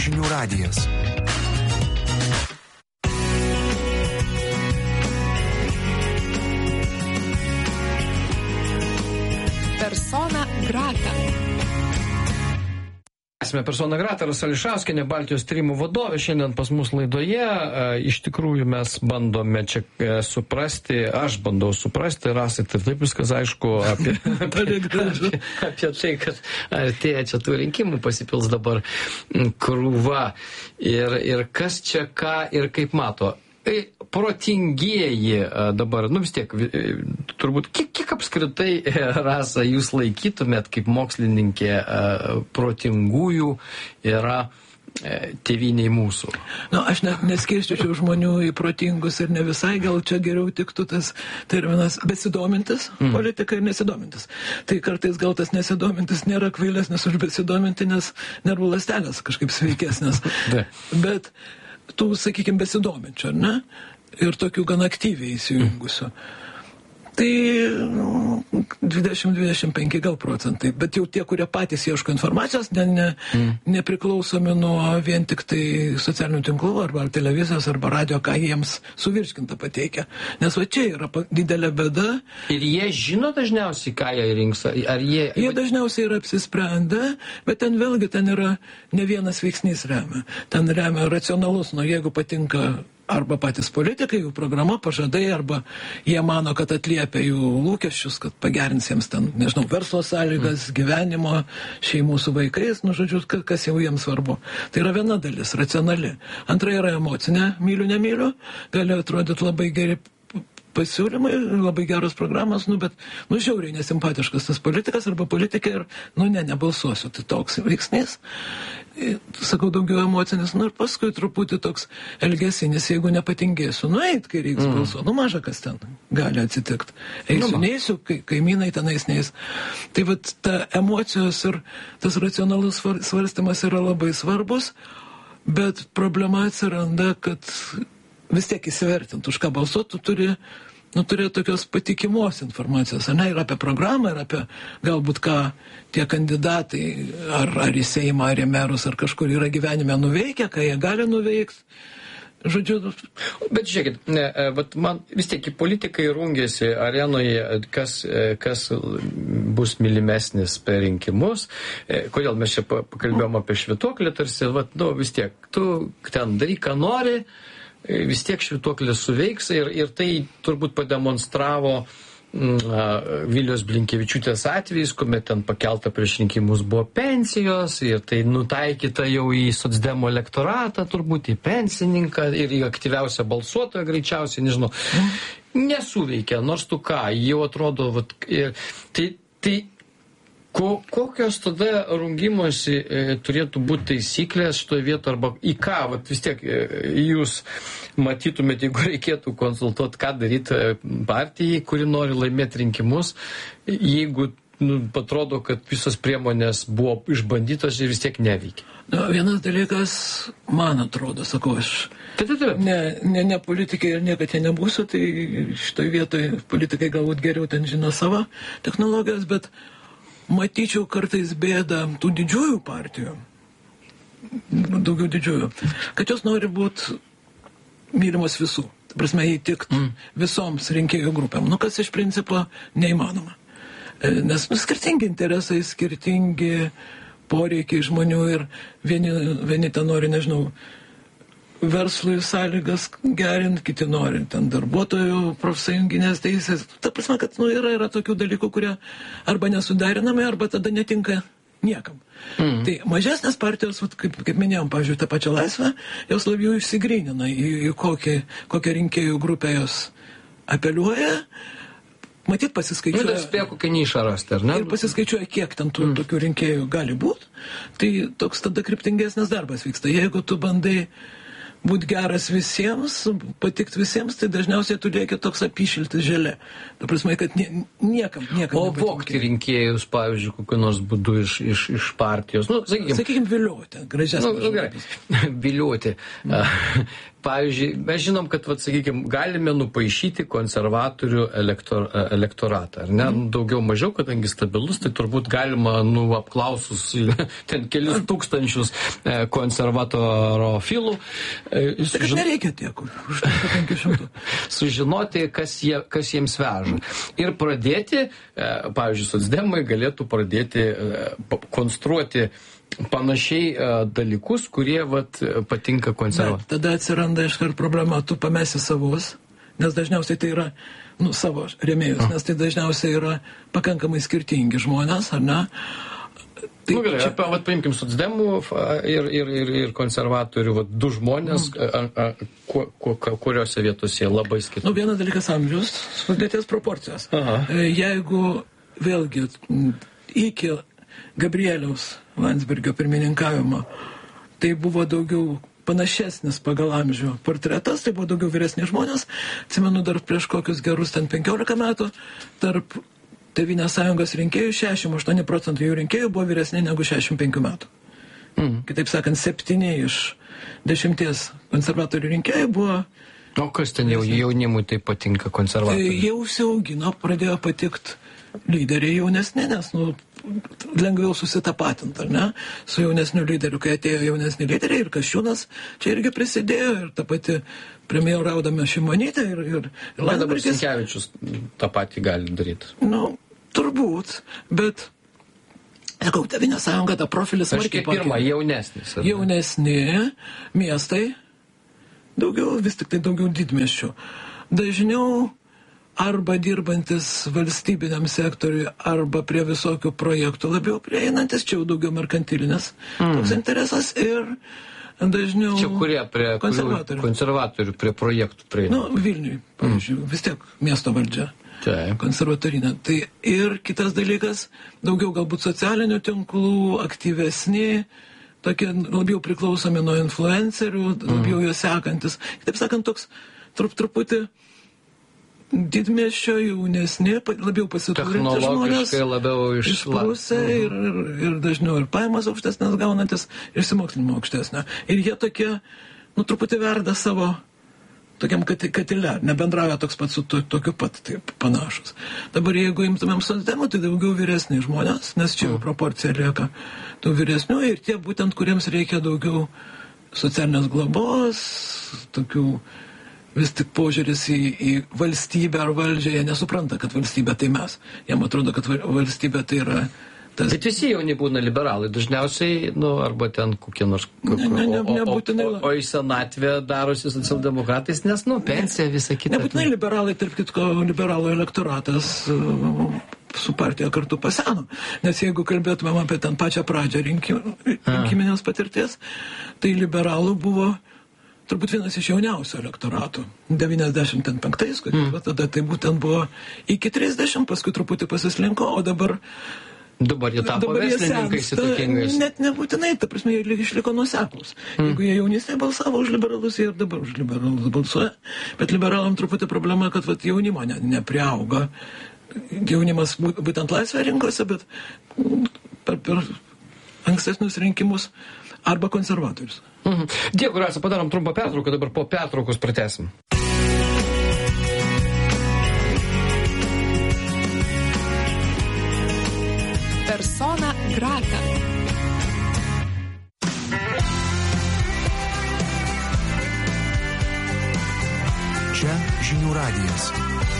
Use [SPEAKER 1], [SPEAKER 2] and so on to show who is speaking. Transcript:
[SPEAKER 1] Žinių radijas.
[SPEAKER 2] Persona grata.
[SPEAKER 3] Esame Persona grata, Rasa Ališauskienė, Baltijos tyrimų vadovė, šiandien pas mus laidoje. Iš tikrųjų mes bandome čia suprasti, aš bandau suprasti, Rasai, tai taip viskas aišku apie tai, kad artėja čia tų rinkimų pasipils dabar krūva ir kas čia ką ir kaip mato. Protingieji dabar, vis tiek, turbūt, kiek apskritai, Rasa, jūs laikytumėt kaip mokslininkė protingųjų yra tėvyniai mūsų?
[SPEAKER 4] Aš neskirstyčiau žmonių į protingus ir ne visai, gal čia geriau tiktų tas terminas besidomintis politika ir nesidomintis. Tai kartais gal tas nesidomintis nėra kvailesnis už besidominti, nes nervų ląstelės kažkaip sveikesnės. Bet tų, sakykime, besidominčių, ar ne? Ir tokių gan aktyviai įsijungusių. Tai 20-25 gal procentai. Bet jau tie, kurie patys ieško informacijos, nepriklausomi nuo vien tik tai socialinių tinklų arba televizijos arba radio, ką jiems suvirškinta pateikia. Nes va čia yra didelė bėda.
[SPEAKER 3] Ir jie žino dažniausiai, ką jie rinks?
[SPEAKER 4] Jie dažniausiai yra apsisprendę, bet ten vėlgi yra ne vienas veiksnys remia. Ten remia racionalus, jeigu patinka arba patys politikai, jų programa, pažadai, arba jie mano, kad atliepia jų lūkesčius, kad pagerins jiems ten, verslo sąlygas, gyvenimo, šeimų su vaikais, žodžiu, kas jau jiems svarbu. Tai yra viena dalis, racionali. Antra yra emocinė, myliu, nemyliu, gali atrodyti labai geri pasiūlymai, labai geros programos, bet, žiauriai nesimpatiškas tas politikas arba politikė ir, nebalsuosiu, tai toks veiksnys. Sakau, daugiau emocinis, ir paskui truputį toks elgesinis, jeigu nepatingėsiu, eit, kai reiks balsuoti, maža kas ten gali atsitikti. Eisiu, neįsiu, kaimynai tenais neis. Tai ta emocijos ir tas racionalus svarstymas yra labai svarbus, bet problema atsiranda, kad vis tiek įsivertinti, už ką balsuoti, tu turi tokios patikimos informacijos, ir apie programą, ir apie galbūt ką tie kandidatai, ar į Seimą, ar į merus, ar kažkur yra gyvenime nuveikę, ką jie gali nuveikti. Žodžiu.
[SPEAKER 3] Bet žiūrėkit, man vis tiek į politikai rungėsi arenoje, kas bus mylimesnis per rinkimus. Kodėl mes čia pakalbėjom apie švytuoklį, tarsi, vis tiek, tu ten daryk, ką nori, vis tiek švytuoklės suveiks ir tai turbūt pademonstravo Vilijos Blinkevičiūtės atvejais, kuomet ten pakelta prieš rinkimus buvo pensijos ir tai nutaikyta jau į socdemo elektoratą, turbūt į pensininką ir į aktyviausią balsuotoją greičiausiai, nežinau. Nesuveikia, nors tu ką, jau atrodo, tai kokios tada rungimosi turėtų būti taisyklės šitoje vietoje, arba į ką, vis tiek jūs matytumėte, jeigu reikėtų konsultuoti, ką daryti partijai, kuri nori laimėti rinkimus, jeigu atrodo, kad visos priemonės buvo išbandytos ir vis tiek neveikia.
[SPEAKER 4] Vienas dalykas, man atrodo, sakau, aš ne politikai ir niekad jie nebūsiu, tai šitoje vietoje politikai galbūt geriau ten žino savo technologijas, bet matyčiau kartais bėdą tų didžiųjų partijų, daugiau didžiųjų, kad jos nori būti mylimos visų. Ta prasme, įtikti visoms rinkėjų grupėm. Kas iš principo neįmanoma. Nes skirtingi interesai, skirtingi poreikiai žmonių ir vieni ten nori, verslui sąlygas gerinti, kiti nori ten darbuotojų profsąjunginės teisės. Ta prasme, kad yra tokių dalykų, kurie arba nesuderinami, arba tada netinka niekam. Tai mažesnės partijos, kaip minėjom, pavyzdžiui, tą pačią Laisvę, jos labiau išsigrynina į kokią rinkėjų grupę jos apeliuoja. Matyt, pasiskaičiuoja.
[SPEAKER 3] Spėjo kokią nišą rasti, ar ne?
[SPEAKER 4] Ir pasiskaičiuoja, kiek ten tų tokių rinkėjų gali būti. Tai toks tada kryptingesnis darbas vyksta. Jeigu tu bandai būti geras visiems, patikti visiems, tai dažniausiai tu lieki toks apyšiltis želė. Ta prasme, kad niekam
[SPEAKER 3] O vokti rinkėjus, pavyzdžiui, kokiu nors būdu iš partijos.
[SPEAKER 4] Sakykime, viliuoti. Gražias.
[SPEAKER 3] Viliuoti. pavyzdžiui, mes žinom, kad, sakykime, galime nupaišyti konservatorių elektoratą, ar ne? Daugiau mažiau, kadangi stabilus, tai turbūt galima, apklausus ten kelis tūkstančius konservatorofilų.
[SPEAKER 4] Nereikia tiek, užtenka 500.
[SPEAKER 3] Sužinoti, kas jiems veža. Ir pradėti, pavyzdžiui, socdemai galėtų pradėti konstruoti panašiai dalykus, kurie patinka konservatoriams.
[SPEAKER 4] Tada atsiranda iškart problema, tu pamesi savus, nes dažniausiai tai yra savo rėmėjus, nes tai dažniausiai yra pakankamai skirtingi žmonės, ar ne?
[SPEAKER 3] Gerai, paimkim socdemų ir konservatorių, du žmonės, kuriuose vietose jie labai skirtingi.
[SPEAKER 4] Vienas dalykas amžius, sudėties proporcijos. Jeigu vėlgi iki Gabrieliaus Landsbergio pirmininkavimo, tai buvo daugiau panašesnis pagal amžių portretas, tai buvo daugiau vyresni žmonės. Atsimenu, dar prieš kokius gerus 15 metų tarp Tėvynės sąjungos rinkėjų 68% jų rinkėjų buvo vyresni negu 65 metų. Kitaip sakant, 7 iš 10 konservatorių rinkėjų buvo...
[SPEAKER 3] O kas ten jaunimui tai patinka konservatoriai?
[SPEAKER 4] Jau užsiaugino, pradėjo patikti lyderiai jaunesni, nes lengviau susitapatinti, ar ne, su jaunesniu lyderiu, kai atėjo jaunesni lyderiai ir Kasčiūnas čia irgi prisidėjo ir ta pati premjeraudama Šimonytė ir
[SPEAKER 3] dabar Sinkevičius tą patį gali daryti.
[SPEAKER 4] Turbūt, bet sakau, Tėvynės sąjunga tą profilį smarkiai
[SPEAKER 3] pakeitė. Pirma, jaunesnis.
[SPEAKER 4] Jaunesni miestai, vis tik tai daugiau didmiesčių. Dažniau arba dirbantis valstybiniam sektoriui, arba prie visokių projektų labiau prieinantis, čia jau daugiau merkantilinis toks interesas ir dažniau
[SPEAKER 3] čia kurie prie konservatorių prie projektų prieina.
[SPEAKER 4] Vilniui, pavyzdžiui, vis tiek miesto valdžia. Konservatorinė. Tai ir kitas dalykas, daugiau galbūt socialinių tinklų, aktyvesni, tokie labiau priklausomi nuo influencerių, labiau juos sekantis. Taip sakant, toks truputį didmiesčio jaunesni, labiau pasiturinti žmonės,
[SPEAKER 3] labiau
[SPEAKER 4] išprusę ir dažniau ir pajamas aukštesnės gaunantis, išsimokslinimo aukštesnė. Ir jie tokie, truputį verda savo tokiam katile, nebendrauja toks pat su tokiu pat, taip panašus. Dabar jeigu imtumėm socdemų, tai daugiau vyresni žmonės, nes čia jau proporcija lieka tų vyresnių ir tie būtent, kuriems reikia daugiau socialinės globos, tokių vis tik požiūris į valstybę ar valdžią, jie nesupranta, kad valstybė tai mes. Jiem atrodo, kad valstybė tai yra tas...
[SPEAKER 3] Bet visi jauni būna liberalai, dažniausiai, arba ten kokie nors... O į senatvę darosi socialdemokratais, nes, pensija visą kitą.
[SPEAKER 4] Nebūtinai liberalai, tarp kitko, liberalų elektoratas su partija kartu paseno. Nes jeigu kalbėtumėm apie ten pačią pradžią rinkiminės patirties, tai liberalų buvo turbūt vienas iš jauniausių elektoratų. 95-ais, tada tai būtent buvo iki 30, paskui truputį pasislinko, o dabar
[SPEAKER 3] jie tapo verslininkais įtakingais.
[SPEAKER 4] Net nebūtinai, ta prasme, jie išliko nuoseklūs. Jeigu jie jaunystėje balsavo už liberalus, jie ir dabar už liberalus balsuoja. Bet liberalam truputį problema, kad jaunimo nepriauga. Jaunimas būtent laisvę rinkose, bet per ankstesnius rinkimus arba konservatorius.
[SPEAKER 3] Dėkui, Rasa, padarom trumpą pertrauką, dabar po pertraukos pratęsim.
[SPEAKER 2] Persona grata.